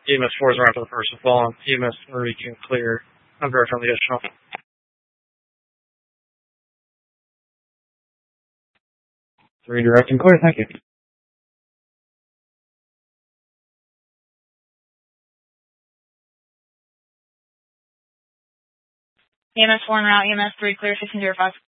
EMS 4 is around for the person falling. EMS 3 can clear. I'm very friendly additional. 3 direct and clear, thank you. EMS 4 en route, EMS 3 clear, 1605.